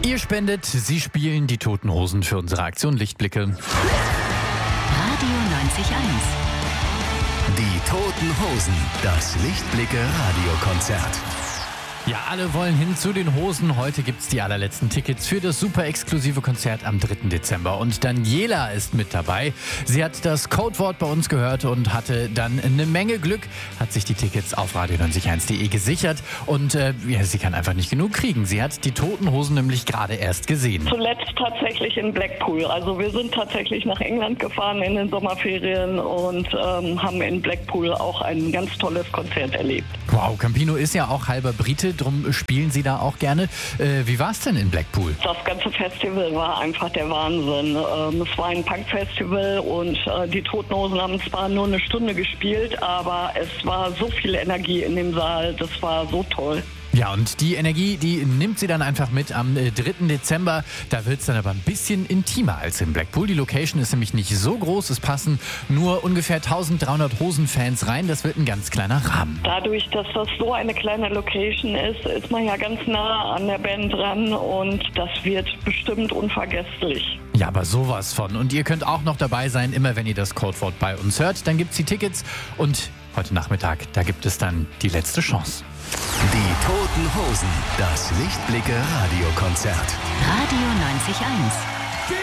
Ihr spendet, Sie spielen die Toten Hosen für unsere Aktion Lichtblicke. Radio 90.1. Die Toten Hosen, das Lichtblicke-Radiokonzert. Ja, alle wollen hin zu den Hosen. Heute gibt's die allerletzten Tickets für das super exklusive Konzert am 3. Dezember. Und Daniela ist mit dabei. Sie hat das Codewort bei uns gehört und hatte dann eine Menge Glück, hat sich die Tickets auf radio901.de gesichert. Und sie kann einfach nicht genug kriegen. Sie hat die Toten Hosen nämlich gerade erst gesehen. Zuletzt tatsächlich in Blackpool. Also wir sind tatsächlich nach England gefahren in den Sommerferien und haben in Blackpool auch ein ganz tolles Konzert erlebt. Wow, Campino ist ja auch halber Brite, drum spielen Sie da auch gerne. Wie war es denn in Blackpool? Das ganze Festival war einfach der Wahnsinn. Es war ein Punk-Festival und die Toten Hosen haben zwar nur eine Stunde gespielt, aber es war so viel Energie in dem Saal. Das war so toll. Ja, und die Energie, die nimmt sie dann einfach mit am 3. Dezember. Da wird es dann aber ein bisschen intimer als in Blackpool. Die Location ist nämlich nicht so groß. Es passen nur ungefähr 1300 Hosenfans rein. Das wird ein ganz kleiner Rahmen. Dadurch, dass das so eine kleine Location ist, ist man ja ganz nah an der Band dran und das wird bestimmt unvergesslich. Ja, aber sowas von. Und ihr könnt auch noch dabei sein, immer wenn ihr das Codewort bei uns hört. Dann gibt's die Tickets und heute Nachmittag, da gibt es dann die letzte Chance. Die Toten Hosen, das Lichtblicke-Radiokonzert. Radio 90.1.